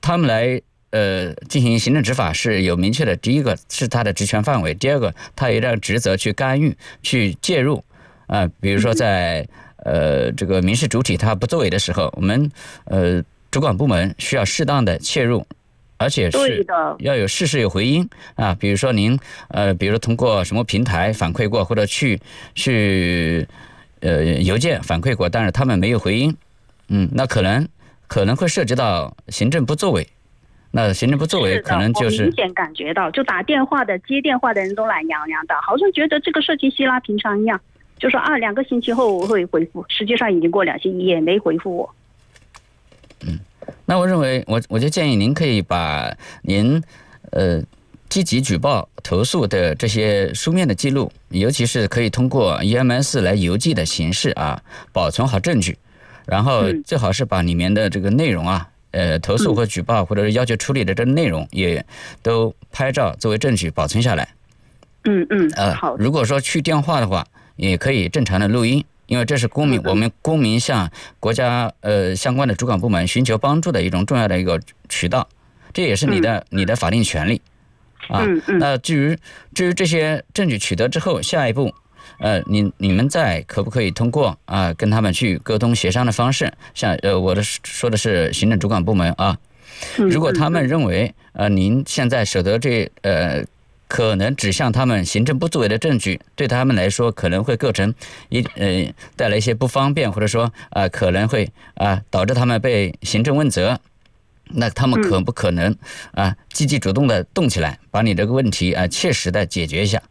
他们来进行行政执法是有明确的，第一个是他的职权范围，第二个他有点职责去干预、去介入比如说在这个民事主体他不作为的时候，我们主管部门需要适当的切入，而且是要有事事有回音比如说您比如说通过什么平台反馈过，或者去邮件反馈过，但是他们没有回音，那可能会涉及到行政不作为。那行政不作为可能就是我明显感觉到，就打电话的、接电话的人都懒洋洋的，好像觉得这个事情稀拉平常一样，就说2个星期后我会回复，实际上已经过2星期也没回复我。 那我认为我就建议您可以把您积极举报投诉的这些书面的记录，尤其是可以通过 EMS 来邮寄的形式保存好证据，然后最好是把里面的这个内容投诉或举报或者是要求处理的这个内容也都拍照作为证据保存下来。 好。 如果说去电话的话，也可以正常的录音，因为这是我们公民向国家相关的主管部门寻求帮助的一种重要的一个渠道，这也是你的法定权利那至于这些证据取得之后，下一步你们再可不可以通过跟他们去沟通协商的方式，像我说的是行政主管部门如果他们认为您现在手得这可能指向他们行政不作为的证据，对他们来说可能会构成带来一些不方便，或者说可能会导致他们被行政问责，那他们可不可能积极主动的动起来，把你这个问题切实的解决一下？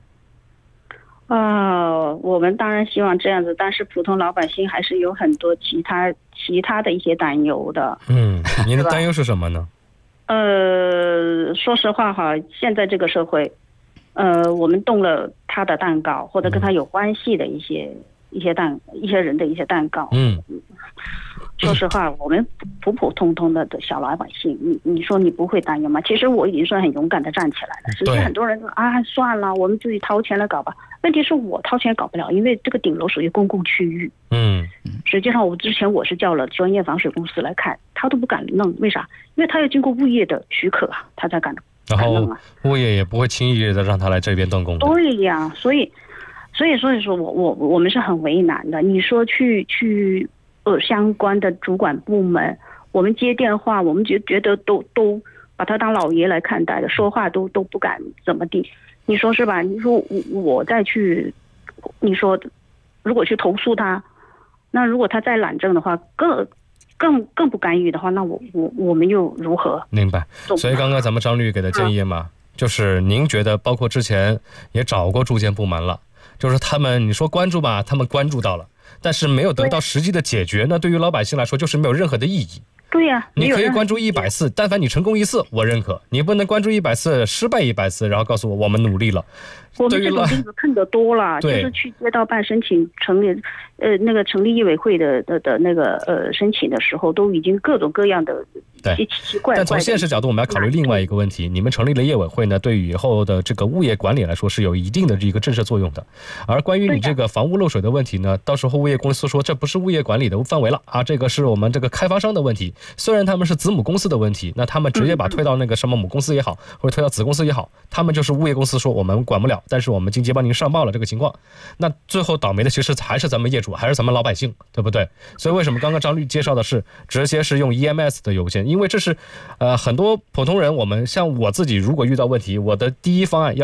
我们当然希望这样子，但是普通老百姓还是有很多其他的一些担忧的。 您的担忧是什么呢？ 说实话现在这个社会，我们动了他的蛋糕，或者跟他有关系的一些人的一些蛋糕。说实话，我们普通通的小老百姓，你说你不会担忧吗？其实我已经算很勇敢的站起来了。实际很多人说算了，我们自己掏钱来搞吧。问题是我掏钱搞不了，因为这个顶楼属于公共区域。实际上之前我是叫了专业防水公司来看，他都不敢弄，为啥？因为他要经过物业的许可他才敢然后物业也不会轻易的让他来这边动工的。 对呀，所以说我们是很为难的。你说去相关的主管部门，我们接电话，我们觉得都把他当老爷来看待的，说话都不敢怎么地。你说是吧？你说我再去，你说如果去投诉他，那如果他再懒政的话，更不干预的话，那我们又如何？ 明白。所以刚刚咱们张律给的建议嘛，就是您觉得包括之前也找过住建部门了，就是他们你说关注吧，他们关注到了，但是没有得到实际的解决，那对于老百姓来说就是没有任何的意义。 对呀， 你可以关注100次，但凡你成功1次，我认可。你不能关注100次，失败100次，然后告诉我们努力了。 我们这种例子看得多了，就是去街道办申请成立成立业委会的那个申请的时候，都已经各种各样的奇奇怪怪的。 但从现实角度，我们要考虑另外一个问题：你们成立了业委会呢，对于以后的这个物业管理来说是有一定的这个震慑作用的。而关于你这个房屋漏水的问题呢，到时候物业公司说这不是物业管理的范围了这个是我们这个开发商的问题。虽然他们是子母公司的问题，那他们直接把推到那个什么母公司也好，或者推到子公司也好，他们就是物业公司说我们管不了，但是我们经济帮您上报了这个情况，那最后倒霉的其实还是咱们业主，还是咱们老百姓，对不对？所以为什么刚刚张律介绍的是直接是用 EMS 的邮件，因为这是很多普通人，我们像我自己如果遇到问题，我的第一方案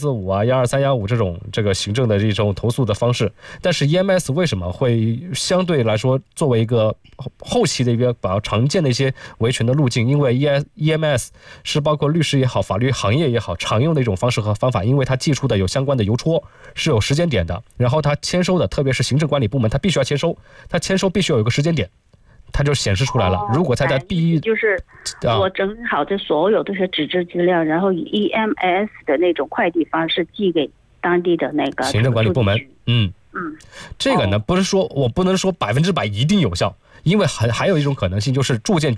1234512315这个行政的这种投诉的方式，但是 EMS 为什么会相对来说作为一个后期的一个比较常见的一些维权的路径？因为 EMS 是包括律师也好，法律行业也好常用的一种方式和方法，因为它寄出的有相关的邮戳是有时间点的，然后它签收的，特别是行政管理部门，它必须要签收，它签收必须要有一个时间点，它就显示出来了。如果在就是我整理好这所有这些纸质资料，然后以 EMS 的那种快递方式寄给当地的那个行政管理部门。这个呢，不是说我不能说100%一定有效，因为还有一种可能性就是住建